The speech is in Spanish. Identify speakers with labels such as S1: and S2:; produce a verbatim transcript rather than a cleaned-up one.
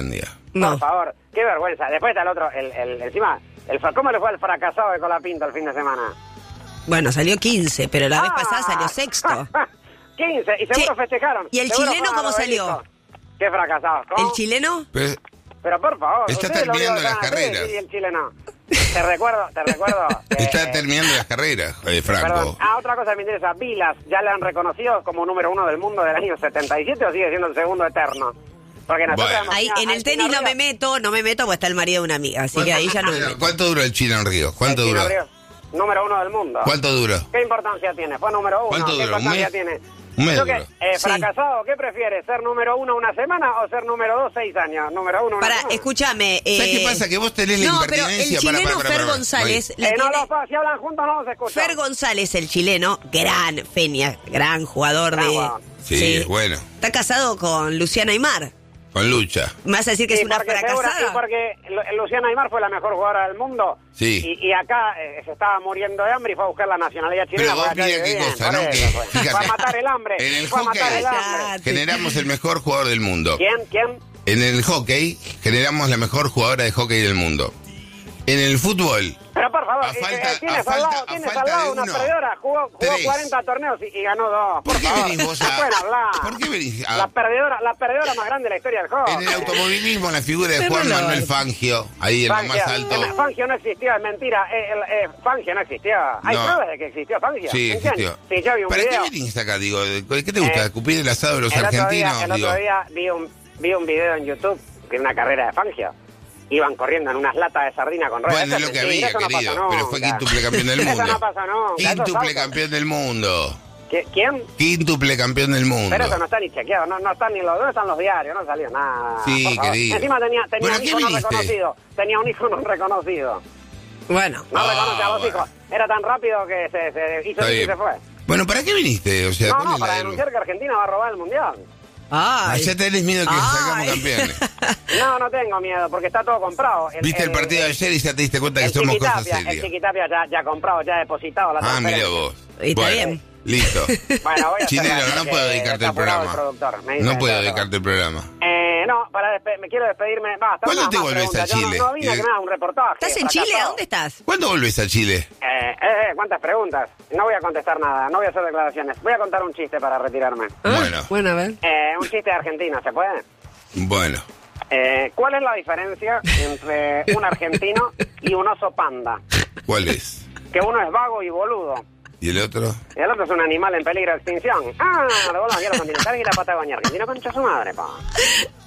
S1: No.
S2: Por favor, qué vergüenza. Después está el otro, el, el, encima, el, ¿cómo le fue al fracasado de Colapinto el fin de semana?
S1: Bueno, salió quince, pero la
S2: ah.
S1: vez pasada salió sexto.
S2: quince, y seguro
S1: che,
S2: festejaron.
S1: ¿Y el
S2: seguro
S1: chileno cómo salió?
S2: Qué fracasado. ¿Cómo?
S1: ¿El chileno?
S3: Pero,
S2: pero por favor.
S3: está terminando las carreras.
S2: Y el chileno. Te recuerdo, te recuerdo. Que,
S3: está terminando las carreras, eh, Franco.
S2: Perdón. Ah, otra cosa que me interesa. Vilas, ¿ya le han reconocido como número uno del mundo del año setenta y siete o sigue siendo el segundo eterno? Porque nosotros
S3: bueno.
S1: Ahí, en el tenis no me meto, no me meto porque está el marido de una amiga, así que ahí ya no me meto.
S3: ¿Cuánto duró el Chino en Río? ¿Cuánto duró?
S2: Río, número uno del mundo.
S3: ¿Cuánto duró?
S2: ¿Qué importancia tiene? Fue número uno.
S3: ¿Cuánto
S2: ¿Qué
S3: duró?
S2: importancia
S3: ¿Un mes?
S2: tiene?
S3: Un mes
S2: que,
S3: duró.
S2: eh,
S1: Sí.
S2: fracasado, ¿qué prefiere? ¿Ser número uno una semana o ser número dos seis años? Número uno una
S1: Pará,
S2: semana.
S1: escúchame. Eh...
S3: ¿Sabes qué pasa? Que vos tenés la
S1: No, pero el
S3: impertinencia
S1: chileno
S3: para, para, para,
S1: Fer
S3: para.
S1: González... le
S2: Eh, no,
S1: tiene-
S2: no, si hablan juntos no se escucha.
S1: Fer González, el chileno, gran Feña, gran jugador
S2: Gran
S1: de...
S2: jugador.
S3: Sí, es bueno.
S1: Está casado con Luciana Aymar.
S3: Con lucha.
S1: ¿Me vas a decir que
S2: Sí,
S1: es una
S2: porque segura-
S1: fracasada?
S2: sí, porque Lu- Luciana Aymar fue la mejor jugadora del mundo.
S3: Sí.
S2: Y, y acá eh, se estaba muriendo de hambre y fue a buscar la nacionalidad chilena.
S3: Pero vos
S2: porque acá
S3: mirá
S2: vive
S3: qué
S2: bien,
S3: cosa,
S2: por
S3: ¿no?
S2: eso
S3: Que,
S2: fue.
S3: fíjate,
S2: Fue a matar el hambre.
S3: en el
S2: fue a matar
S3: hockey
S2: el hambre.
S1: Cállate.
S3: generamos el mejor jugador del mundo.
S2: ¿Quién? ¿Quién?
S3: En el hockey generamos la mejor jugadora de hockey del mundo. En el fútbol,
S2: Pero por favor,
S3: A
S2: eh,
S3: falta-
S2: eh, tienes
S3: a
S2: al
S3: falta-
S2: lado,
S3: a
S2: tienes
S3: falta
S2: al lado
S3: de
S2: una
S3: uno,
S2: perdedora. Jugó, jugó
S3: tres.
S2: cuarenta torneos y, y ganó dos.
S3: ¿por qué
S2: favor.
S3: venís vos
S2: No
S3: a...?
S2: pueden hablar.
S3: ¿Por qué venís a...?
S2: La perdedora, la perdedora más grande de la historia del hockey.
S3: En el automovilismo, la figura de
S1: Pero
S3: Juan
S1: no.
S3: Manuel Fangio, ahí en lo
S2: Fangio,
S3: más alto.
S2: eh, Fangio no existió, es mentira. Eh, el, eh, Fangio no existió. ¿Hay
S3: No.
S2: pruebas de que existió Fangio?
S3: Sí,
S2: ¿En qué año?
S3: existió.
S2: Sí, yo vi un
S3: ¿Para qué
S2: video.
S3: venís acá? Digo, ¿qué te gusta?
S2: Eh,
S3: ¿Escupir el asado de los
S2: el otro
S3: argentinos?
S2: día, el
S3: Digo,
S2: otro día vi un, vi un video en YouTube de una carrera de Fangio. Iban corriendo en unas latas de sardina con ruedas.
S3: bueno, es
S2: Eso
S3: lo que
S2: sí,
S3: había,
S2: eso no pasa
S3: querido. Pero fue
S2: nunca.
S3: quíntuple campeón del mundo.
S2: Eso no pasa nunca. eso es
S3: Quíntuple
S2: falso.
S3: campeón del mundo.
S2: ¿Qui- ¿Quién?
S3: Quíntuple campeón del mundo.
S2: Pero eso no está ni chequeado, no, no están ni los, ¿dónde están los diarios? No salió nada.
S3: Sí,
S2: por favor.
S3: querido.
S2: Encima tenía, tenía
S3: Bueno,
S2: un
S3: ¿qué
S2: hijo no
S3: viniste?
S2: reconocido. Tenía un hijo no reconocido.
S1: Bueno,
S2: No
S3: Ah,
S2: reconoce a los
S3: bueno.
S2: hijos. Era tan rápido que se, se hizo
S3: Está
S2: y
S3: bien.
S2: se fue.
S3: Bueno, ¿para qué viniste? O sea,
S2: No,
S3: ¿cuál
S2: no,
S3: es la
S2: para
S3: del-
S2: denunciar que Argentina va a robar el mundial.
S3: Ah,
S1: ay.
S3: ya tenés miedo que
S1: Ay.
S3: sacamos campeones.
S2: No, no tengo miedo, porque está todo comprado.
S3: Viste el partido de ayer y ya te diste cuenta que
S2: el
S3: somos cosas
S2: Chiquitapia, el
S3: serias.
S2: Chiquitapia ya, ya comprado, ya depositado la
S3: Ah, mira
S2: transferencia.
S3: vos.
S1: Y está
S3: Bueno,
S1: bien.
S3: listo.
S2: Bueno, voy a
S3: Chinelo,
S2: cerrar,
S3: no
S2: porque
S3: puedo dedicarte
S2: está
S3: el
S2: apurado
S3: programa.
S2: productor, me dice
S3: No
S2: que
S3: puedo
S2: está
S3: dedicarte el programa.
S2: Eh, no, para despe- me quiero despedirme. Basta,
S3: ¿Cuándo
S2: unas
S3: te
S2: más
S3: volvés a
S2: preguntas. Yo
S3: Chile?
S2: No, no vine a que me haga un reportaje.
S1: ¿Estás en Chile? ¿A
S2: fracasado.
S1: dónde estás?
S3: ¿Cuándo volvés a Chile?
S2: Eh, eh, ¿cuántas preguntas? No voy a contestar nada, no voy a hacer declaraciones. Voy a contar un chiste para retirarme.
S1: Ah,
S3: Bueno.
S1: Bueno, a ver.
S2: Eh, un chiste argentino, ¿se puede?
S3: Bueno.
S2: Eh, ¿Cuál es la diferencia entre un argentino y un oso panda?
S3: ¿Cuál es?
S2: Que uno es vago y boludo.
S3: ¿Y el otro?
S2: Y el otro es un animal en peligro de extinción. Ah, de bolas, quiero continental y la Patagonia Argentina concha su madre, pa.